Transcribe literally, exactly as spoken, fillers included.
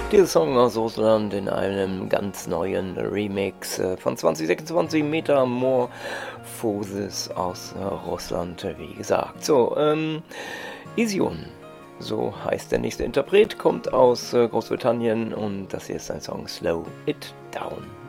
Dieser Song aus Russland in einem ganz neuen Remix äh, von zwanzig sechsundzwanzig Metamorphosis aus äh, Russland, äh, wie gesagt. So, ähm, Ision, so heißt der nächste Interpret, kommt aus äh, Großbritannien und das hier ist sein Song Slow It Down.